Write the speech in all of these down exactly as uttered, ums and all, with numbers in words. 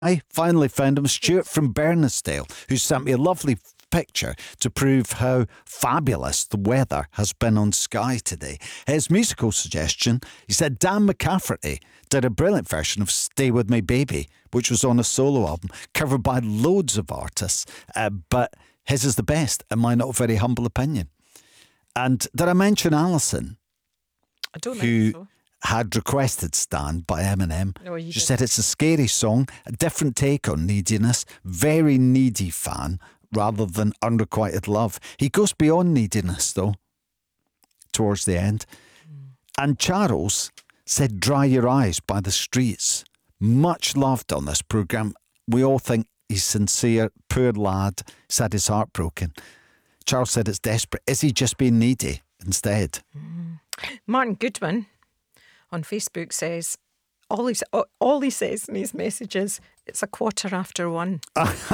I finally found him, Stuart from Bernasdale, who sent me a lovely picture to prove how fabulous the weather has been on Sky today. His musical suggestion, he said Dan McCafferty did a brilliant version of Stay With Me Baby, which was on a solo album, covered by loads of artists, uh, but his is the best, in my not very humble opinion. And did I mention Alison? I don't who think so. had requested Stand by Eminem. No, you she didn't. said it's a scary song, a different take on neediness, very needy fan rather than unrequited love. He goes beyond neediness though, towards the end. Mm. And Charles said Dry Your Eyes by The Streets. Much loved on this programme. We all think he's sincere, poor lad, he's had his heart broken. Charles said it's desperate. Is he just being needy instead? Mm. Martin Goodwin on Facebook says, all he, all he says in his messages, it's a quarter after one.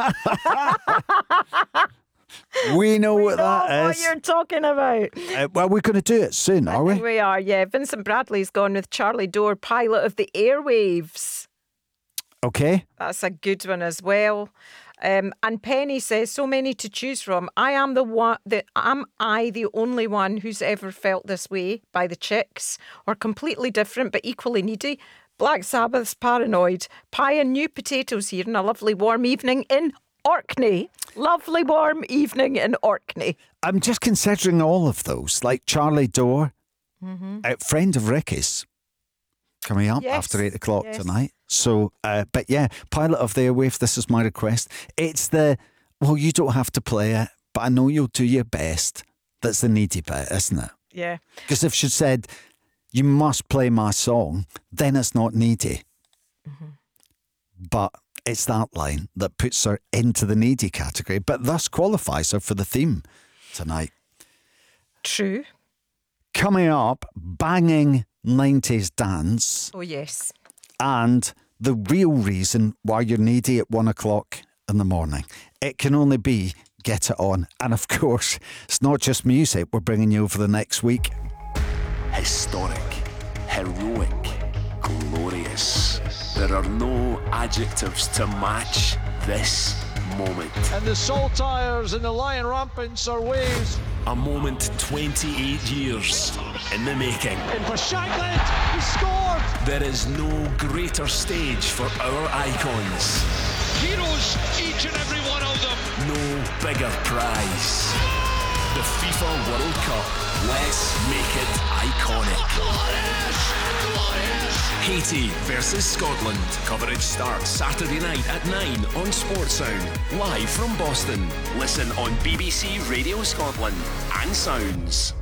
we know we what know that what is. you're talking about. Uh, well, we're going to do it soon, are we? We are, yeah. Vincent Bradley's gone with Charlie Dore, Pilot of the Airwaves. Okay. That's a good one as well. Um, and Penny says, so many to choose from. I am the one. The, am I the only one who's ever felt this way by the Chicks, or completely different but equally needy? Black Sabbath's Paranoid. Pie and new potatoes here on a lovely warm evening in Orkney. Lovely warm evening in Orkney. I'm just considering all of those, like Charlie Dore, mm-hmm. a friend of Ricky's, coming up yes. after eight o'clock yes. tonight. So, uh, but yeah, Pilot of the Airwaves, this is my request. It's the, well, you don't have to play it, but I know you'll do your best. That's the needy bit, isn't it? Yeah. Because if she said, you must play my song, then it's not needy. Mm-hmm. But it's that line that puts her into the needy category, but thus qualifies her for the theme tonight. True. Coming up, banging nineties dance. Oh, yes. And the real reason why you're needy at one o'clock in the morning. It can only be Get It On. And of course, it's not just music we're bringing you over the next week. Historic, heroic, glorious. There are no adjectives to match this moment. And the saltires and the lion rampants are waves. A moment twenty-eight years in the making. And for Shankland, he scored! There is no greater stage for our icons. Heroes, each and every one of them. No bigger prize. The FIFA World Cup. Let's make it iconic. Glorious! Glorious! Haiti versus Scotland. Coverage starts Saturday night at nine on Sportsound. Live from Boston. Listen on B B C Radio Scotland and Sounds.